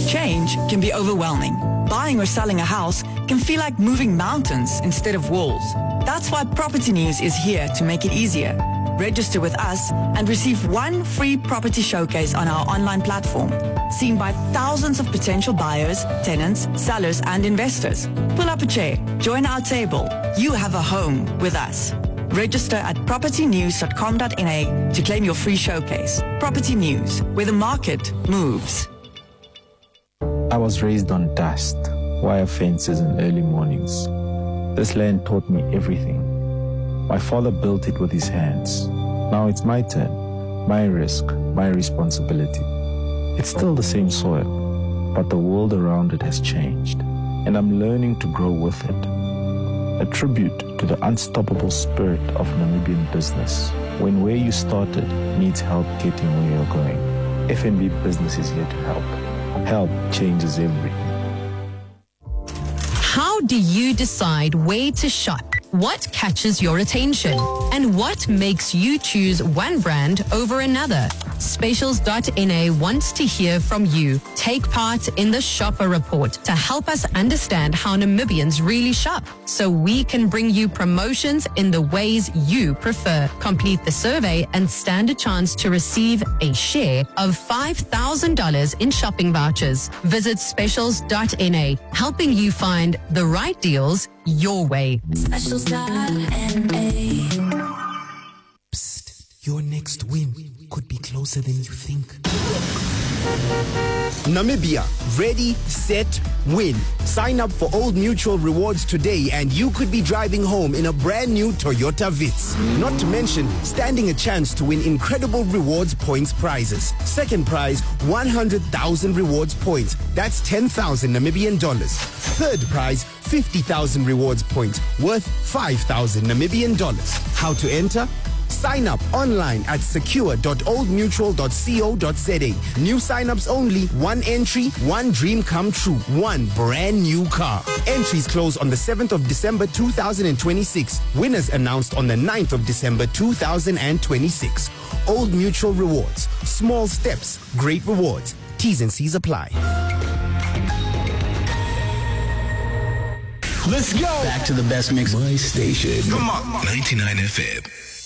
Change can be overwhelming. Buying or selling a house can feel like moving mountains instead of walls. That's why Property News is here to make it easier. Register with us and receive one free property showcase on our online platform, seen by thousands of potential buyers, tenants, sellers, and investors. Pull up a chair, join our table. You have a home with us. Register at propertynews.com.na to claim your free showcase. Property News, where the market moves. I was raised on dust, wire fences, and early mornings. This land taught me everything. My father built it with his hands. Now it's my turn, my risk, my responsibility. It's still the same soil, but the world around it has changed, and I'm learning to grow with it. A tribute to the unstoppable spirit of Namibian business, when where you started needs help getting where you're going. FNB Business is here to help. Help changes everything. How do you decide where to shop? What catches your attention? And what makes you choose one brand over another? Specials.na wants to hear from you. Take part in the Shopper Report to help us understand how Namibians really shop, so we can bring you promotions in the ways you prefer. Complete the survey and stand a chance to receive a share of $5,000 in shopping vouchers. Visit specials.na, helping you find the right deals your way. Specials.na. Psst, your next win could be closer than you think. Namibia, ready, set, win. Sign up for Old Mutual Rewards today and you could be driving home in a brand new Toyota Vitz. Not to mention, standing a chance to win incredible rewards points prizes. Second prize, 100,000 rewards points. That's 10,000 Namibian dollars. Third prize, 50,000 rewards points worth 5,000 Namibian dollars. How to enter? Sign up online at secure.oldmutual.co.za. New signups only. One entry, one dream come true. One brand new car. Entries close on the 7th of December 2026. Winners announced on the 9th of December 2026. Old Mutual Rewards. Small steps, great rewards. T's and C's apply. Let's go. Back to the best mix. My station. Come on. 99 FM.